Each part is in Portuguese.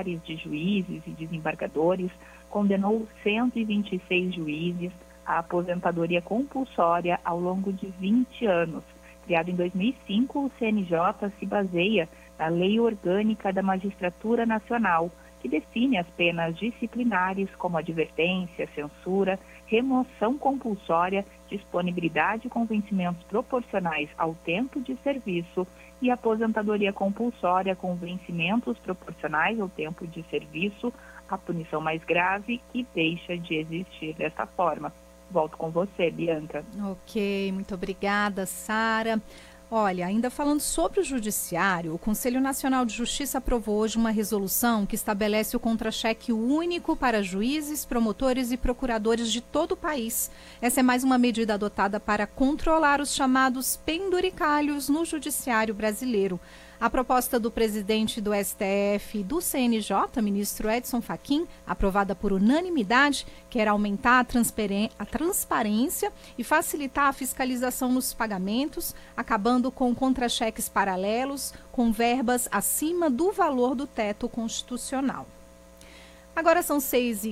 milhares de juízes e desembargadores, condenou 126 juízes à aposentadoria compulsória ao longo de 20 anos. Criado em 2005, o CNJ se baseia na Lei Orgânica da Magistratura Nacional, que define as penas disciplinares como advertência, censura, remoção compulsória, disponibilidade com vencimentos proporcionais ao tempo de serviço e aposentadoria compulsória com vencimentos proporcionais ao tempo de serviço, a punição mais grave que deixa de existir dessa forma. Volto com você, Bianca. Ok, muito obrigada, Sara. Olha, ainda falando sobre o Judiciário, o Conselho Nacional de Justiça aprovou hoje uma resolução que estabelece o contra-cheque único para juízes, promotores e procuradores de todo o país. Essa é mais uma medida adotada para controlar os chamados penduricalhos no Judiciário brasileiro. A proposta do presidente do STF e do CNJ, ministro Edson Fachin, aprovada por unanimidade, quer aumentar a transparência e facilitar a fiscalização nos pagamentos, acabando com contra-cheques paralelos, com verbas acima do valor do teto constitucional. Agora são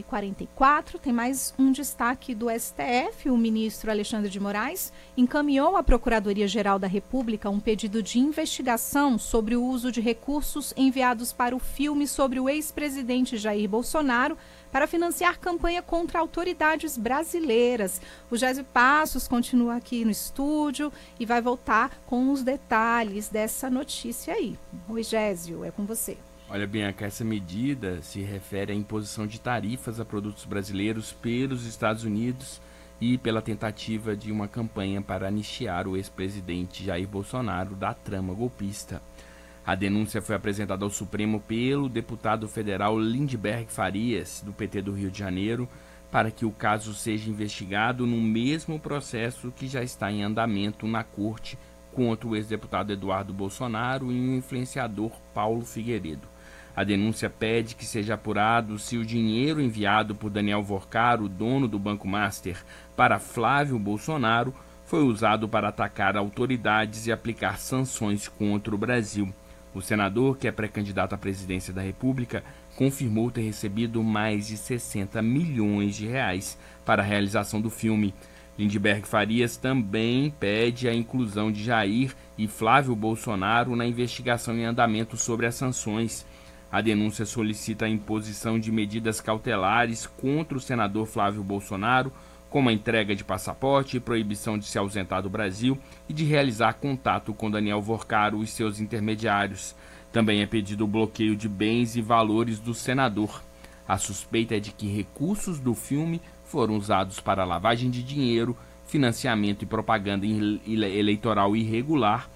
6h44, tem mais um destaque do STF. O ministro Alexandre de Moraes encaminhou à Procuradoria-Geral da República um pedido de investigação sobre o uso de recursos enviados para o filme sobre o ex-presidente Jair Bolsonaro para financiar campanha contra autoridades brasileiras. O Gésio Passos continua aqui no estúdio e vai voltar com os detalhes dessa notícia aí. Oi, Gésio, é com você. Olha, Bianca, essa medida se refere à imposição de tarifas a produtos brasileiros pelos Estados Unidos e pela tentativa de uma campanha para anistiar o ex-presidente Jair Bolsonaro da trama golpista. A denúncia foi apresentada ao Supremo pelo deputado federal Lindbergh Farias, do PT do Rio de Janeiro, para que o caso seja investigado no mesmo processo que já está em andamento na Corte contra o ex-deputado Eduardo Bolsonaro e o influenciador Paulo Figueiredo. A denúncia pede que seja apurado se o dinheiro enviado por Daniel Vorcaro, dono do Banco Master, para Flávio Bolsonaro foi usado para atacar autoridades e aplicar sanções contra o Brasil. O senador, que é pré-candidato à presidência da República, confirmou ter recebido mais de 60 milhões de reais para a realização do filme. Lindbergh Farias também pede a inclusão de Jair e Flávio Bolsonaro na investigação em andamento sobre as sanções. A denúncia solicita a imposição de medidas cautelares contra o senador Flávio Bolsonaro, como a entrega de passaporte e proibição de se ausentar do Brasil e de realizar contato com Daniel Vorcaro e seus intermediários. Também é pedido o bloqueio de bens e valores do senador. A suspeita é de que recursos do filme foram usados para lavagem de dinheiro, financiamento e propaganda eleitoral irregular,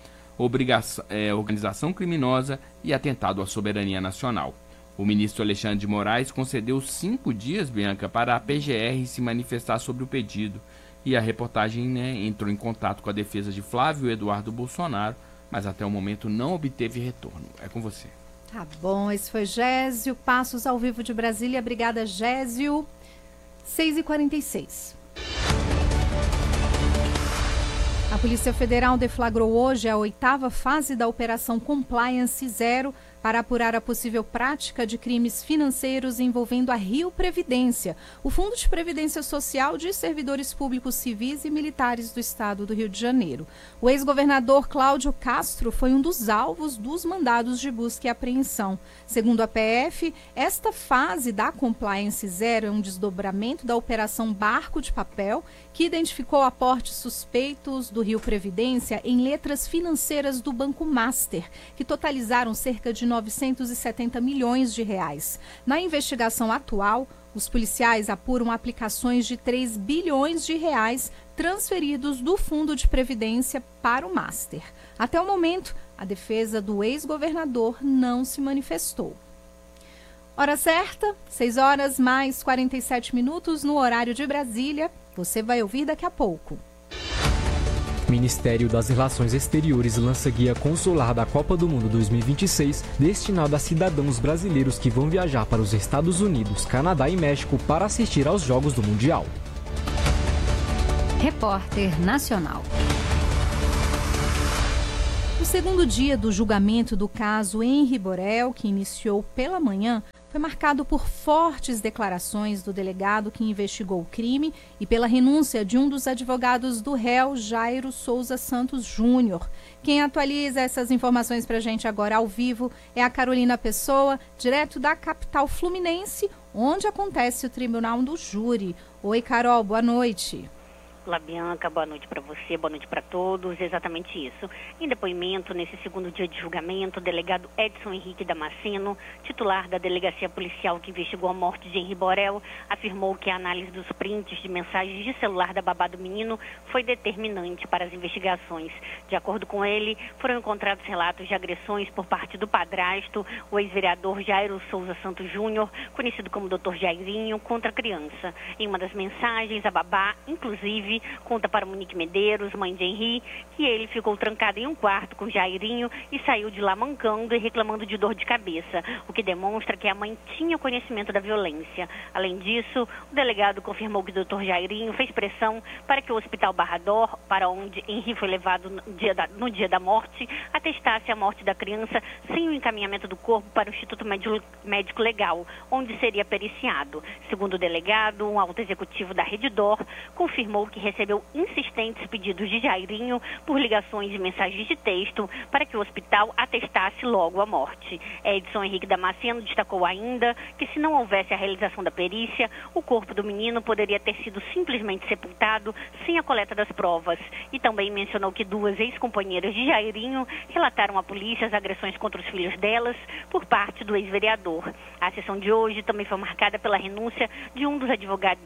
organização criminosa e atentado à soberania nacional. O ministro Alexandre de Moraes concedeu 5 dias, Bianca, para a PGR se manifestar sobre o pedido. E a reportagem entrou em contato com a defesa de Flávio Eduardo Bolsonaro, mas até o momento não obteve retorno. É com você. Tá bom, esse foi Gésio Passos ao vivo de Brasília. Obrigada, Gésio. 6h46. A Polícia Federal deflagrou hoje a 8ª fase da Operação Compliance Zero para apurar a possível prática de crimes financeiros envolvendo a Rio Previdência, o Fundo de Previdência Social de servidores públicos civis e militares do estado do Rio de Janeiro. O ex-governador Cláudio Castro foi um dos alvos dos mandados de busca e apreensão. Segundo a PF, esta fase da Compliance Zero é um desdobramento da Operação Barco de Papel, que identificou aportes suspeitos do Rio Previdência em letras financeiras do Banco Master, que totalizaram cerca de 970 milhões de reais. Na investigação atual, os policiais apuram aplicações de 3 bilhões de reais transferidos do Fundo de Previdência para o Master. Até o momento, a defesa do ex-governador não se manifestou. Hora certa, 6h mais 47 no horário de Brasília. Você vai ouvir daqui a pouco. Ministério das Relações Exteriores lança guia consular da Copa do Mundo 2026, destinado a cidadãos brasileiros que vão viajar para os Estados Unidos, Canadá e México para assistir aos Jogos do Mundial. Repórter Nacional. O segundo dia do julgamento do caso Henri Borel, que iniciou pela manhã, foi marcado por fortes declarações do delegado que investigou o crime e pela renúncia de um dos advogados do réu, Jairo Souza Santos Júnior. Quem atualiza essas informações para a gente agora ao vivo é a Carolina Pessoa, direto da capital fluminense, onde acontece o Tribunal do Júri. Oi, Carol, boa noite. Olá, Bianca, boa noite para você, boa noite para todos, exatamente isso. Em depoimento, nesse segundo dia de julgamento, o delegado Edson Henrique Damasceno, titular da delegacia policial que investigou a morte de Henri Borel, afirmou que a análise dos prints de mensagens de celular da babá do menino foi determinante para as investigações. De acordo com ele, foram encontrados relatos de agressões por parte do padrasto, o ex-vereador Jairo Souza Santos Júnior, conhecido como Dr. Jairinho, contra a criança. Em uma das mensagens, a babá, inclusive, conta para Monique Medeiros, mãe de Henri, que ele ficou trancado em um quarto com Jairinho e saiu de lá mancando e reclamando de dor de cabeça, o que demonstra que a mãe tinha conhecimento da violência. Além disso, o delegado confirmou que o Dr. Jairinho fez pressão para que o Hospital Barra d'Or, para onde Henri foi levado no dia da morte, atestasse a morte da criança sem o encaminhamento do corpo para o Instituto Médico Legal, onde seria periciado. Segundo o delegado, um alto executivo da Rede D'Or confirmou que recebeu insistentes pedidos de Jairinho por ligações e mensagens de texto para que o hospital atestasse logo a morte. Edson Henrique Damasceno destacou ainda que se não houvesse a realização da perícia, o corpo do menino poderia ter sido simplesmente sepultado sem a coleta das provas. E também mencionou que duas ex-companheiras de Jairinho relataram à polícia as agressões contra os filhos delas por parte do ex-vereador. A sessão de hoje também foi marcada pela renúncia de um dos advogados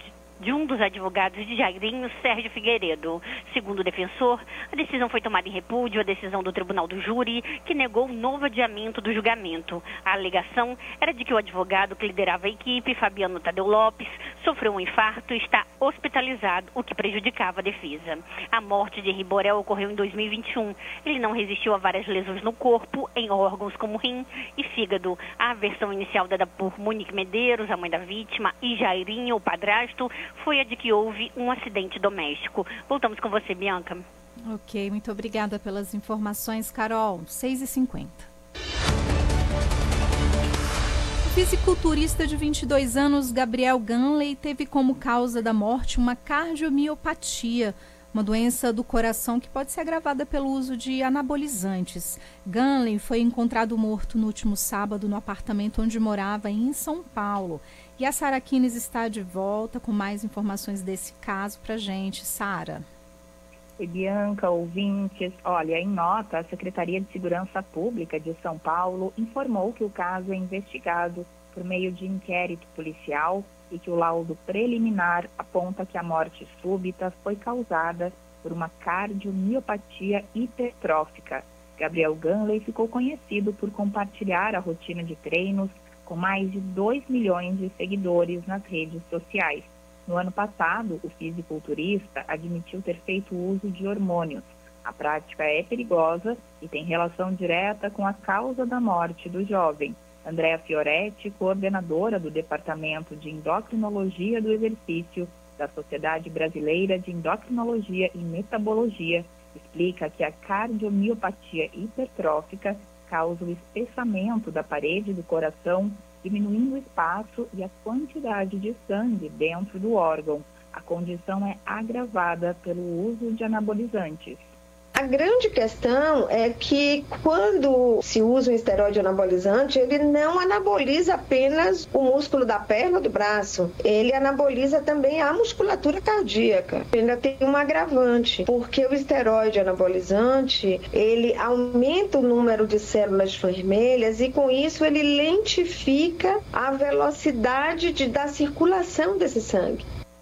de Jairinho, Sérgio Figueiredo. Segundo o defensor, a decisão foi tomada em repúdio à decisão do Tribunal do Júri, que negou o novo adiamento do julgamento. A alegação era de que o advogado que liderava a equipe, Fabiano Tadeu Lopes, sofreu um infarto e está hospitalizado, o que prejudicava a defesa. A morte de Henri Borel ocorreu em 2021. Ele não resistiu a várias lesões no corpo, em órgãos como rim e fígado. A versão inicial dada por Monique Medeiros, a mãe da vítima, e Jairinho, o padrasto, foi a de que houve um acidente doméstico. Voltamos com você, Bianca. Ok, muito obrigada pelas informações, Carol. 6h50. O fisiculturista de 22 anos, Gabriel Ganley, teve como causa da morte uma cardiomiopatia, uma doença do coração que pode ser agravada pelo uso de anabolizantes. Ganley foi encontrado morto no último sábado no apartamento onde morava em São Paulo. E a Sara Kines está de volta com mais informações desse caso para a gente. Sara. Oi, Bianca, ouvintes. Olha, em nota, a Secretaria de Segurança Pública de São Paulo informou que o caso é investigado por meio de inquérito policial e que o laudo preliminar aponta que a morte súbita foi causada por uma cardiomiopatia hipertrófica. Gabriel Ganley ficou conhecido por compartilhar a rotina de treinos com mais de 2 milhões de seguidores nas redes sociais. No ano passado, o fisiculturista admitiu ter feito uso de hormônios. A prática é perigosa e tem relação direta com a causa da morte do jovem. Andréa Fioretti, coordenadora do Departamento de Endocrinologia do Exercício da Sociedade Brasileira de Endocrinologia e Metabologia, explica que a cardiomiopatia hipertrófica causa o espessamento da parede do coração, diminuindo o espaço e a quantidade de sangue dentro do órgão. A condição é agravada pelo uso de anabolizantes. A grande questão é que quando se usa um esteroide anabolizante, ele não anaboliza apenas o músculo da perna ou do braço, ele anaboliza também a musculatura cardíaca. Ainda tem um agravante, porque o esteroide anabolizante, ele aumenta o número de células vermelhas e com isso ele lentifica a velocidade da circulação desse sangue.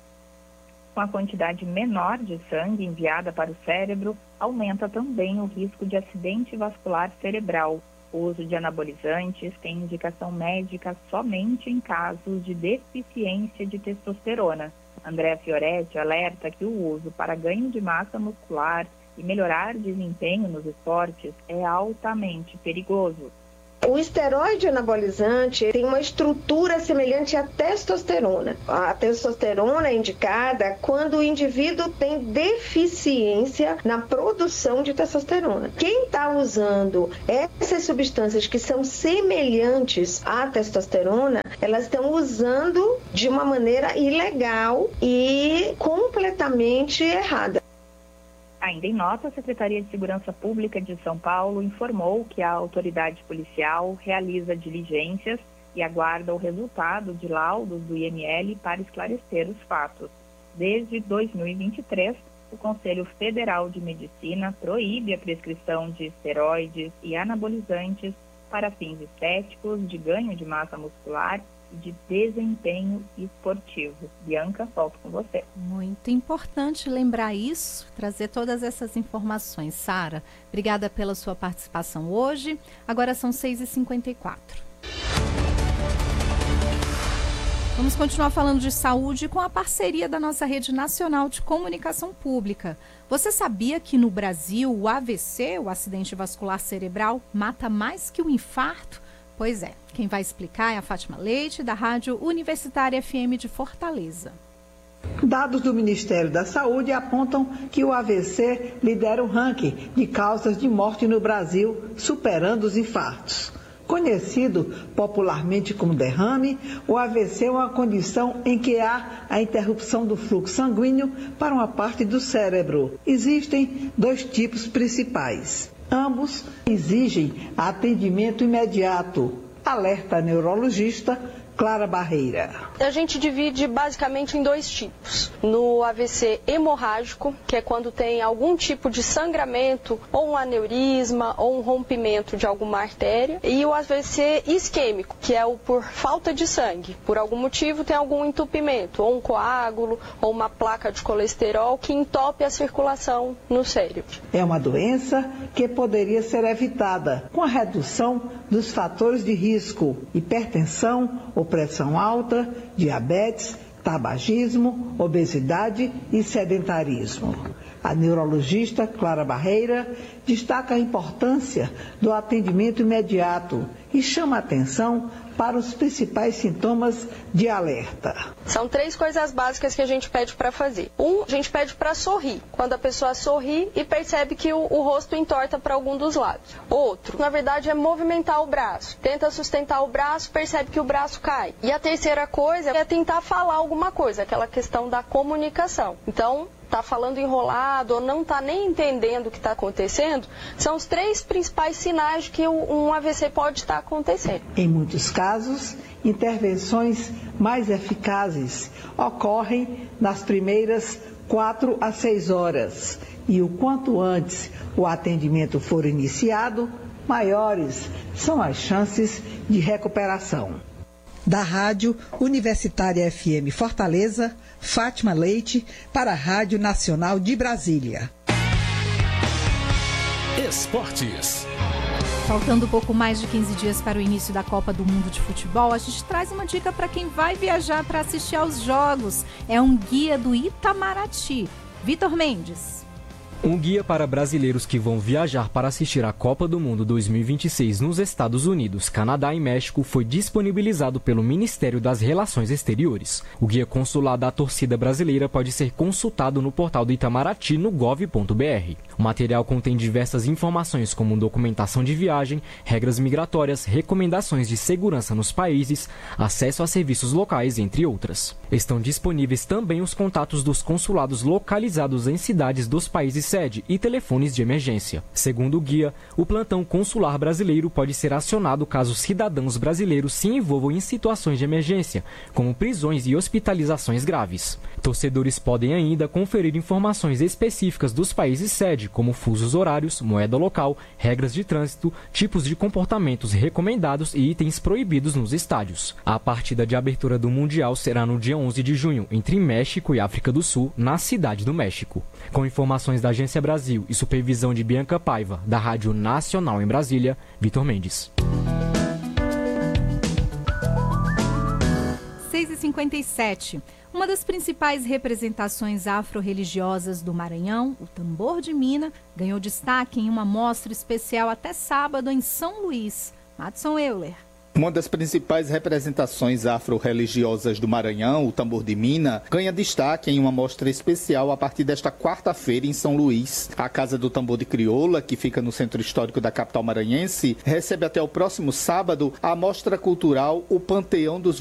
Com a quantidade menor de sangue enviada para o cérebro, aumenta também o risco de acidente vascular cerebral. O uso de anabolizantes tem indicação médica somente em casos de deficiência de testosterona. Andréa Fioretti alerta que o uso para ganho de massa muscular e melhorar desempenho nos esportes é altamente perigoso. O esteroide anabolizante tem uma estrutura semelhante à testosterona. A testosterona é indicada quando o indivíduo tem deficiência na produção de testosterona. Quem está usando essas substâncias que são semelhantes à testosterona, elas estão usando de uma maneira ilegal e completamente errada. Ainda em nota, a Secretaria de Segurança Pública de São Paulo informou que a autoridade policial realiza diligências e aguarda o resultado de laudos do IML para esclarecer os fatos. Desde 2023, o Conselho Federal de Medicina proíbe a prescrição de esteroides e anabolizantes para fins estéticos, de ganho de massa muscular e de desempenho esportivo. Bianca, volto com você. Muito importante lembrar isso, trazer todas essas informações. Sara, obrigada pela sua participação hoje. Agora são 6h54. Vamos continuar falando de saúde com a parceria da nossa Rede Nacional de Comunicação Pública. Você sabia que no Brasil o AVC, o acidente vascular cerebral, mata mais que o infarto? Pois é, quem vai explicar é a Fátima Leite, da Rádio Universitária FM de Fortaleza. Dados do Ministério da Saúde apontam que o AVC lidera o ranking de causas de morte no Brasil, superando os infartos. Conhecido popularmente como derrame, o AVC é uma condição em que há a interrupção do fluxo sanguíneo para uma parte do cérebro. Existem dois tipos principais. Ambos exigem atendimento imediato. Alerta a neurologista Clara Barreira. A gente divide basicamente em dois tipos. No AVC hemorrágico, que é quando tem algum tipo de sangramento, ou um aneurisma, ou um rompimento de alguma artéria. E o AVC isquêmico, que é o por falta de sangue. Por algum motivo tem algum entupimento, ou um coágulo, ou uma placa de colesterol que entope a circulação no cérebro. É uma doença que poderia ser evitada com a redução dos fatores de risco: hipertensão, pressão alta, diabetes, tabagismo, obesidade e sedentarismo. A neurologista Clara Barreira destaca a importância do atendimento imediato e chama a atenção para os principais sintomas de alerta. São 3 coisas básicas que a gente pede para fazer. A gente pede para sorrir, quando a pessoa sorri e percebe que o rosto entorta para algum dos lados. Outro, na verdade, é movimentar o braço. Tenta sustentar o braço, percebe que o braço cai. E a terceira coisa é tentar falar alguma coisa, aquela questão da comunicação. Então, está falando enrolado ou não está nem entendendo o que está acontecendo, são os 3 principais sinais de que um AVC pode estar acontecendo. Em muitos casos, intervenções mais eficazes ocorrem nas primeiras 4 a 6 horas. E o quanto antes o atendimento for iniciado, maiores são as chances de recuperação. Da Rádio Universitária FM Fortaleza, Fátima Leite, para a Rádio Nacional de Brasília. Esportes. Faltando pouco mais de 15 dias para o início da Copa do Mundo de Futebol, a gente traz uma dica para quem vai viajar para assistir aos jogos. É um guia do Itamaraty. Vitor Mendes. Um guia para brasileiros que vão viajar para assistir à Copa do Mundo 2026 nos Estados Unidos, Canadá e México foi disponibilizado pelo Ministério das Relações Exteriores. O guia consular da torcida brasileira pode ser consultado no portal do Itamaraty no gov.br. O material contém diversas informações como documentação de viagem, regras migratórias, recomendações de segurança nos países, acesso a serviços locais, entre outras. Estão disponíveis também os contatos dos consulados localizados em cidades dos países sede e telefones de emergência. Segundo o guia, o plantão consular brasileiro pode ser acionado caso cidadãos brasileiros se envolvam em situações de emergência, como prisões e hospitalizações graves. Torcedores podem ainda conferir informações específicas dos países sede, como fusos horários, moeda local, regras de trânsito, tipos de comportamentos recomendados e itens proibidos nos estádios. A partida de abertura do Mundial será no dia 11 de junho, entre México e África do Sul, na Cidade do México. Com informações da Agência Brasil e supervisão de Bianca Paiva, da Rádio Nacional em Brasília, Vitor Mendes. 6h57. Uma das principais representações afro-religiosas do Maranhão, o tambor de Mina, ganhou destaque em uma mostra especial até sábado em São Luís. Madison Euler. Uma das principais representações afro-religiosas do Maranhão, o Tambor de Mina, ganha destaque em uma mostra especial a partir desta quarta-feira em São Luís. A Casa do Tambor de Crioula, que fica no centro histórico da capital maranhense, recebe até o próximo sábado a mostra cultural O Panteão dos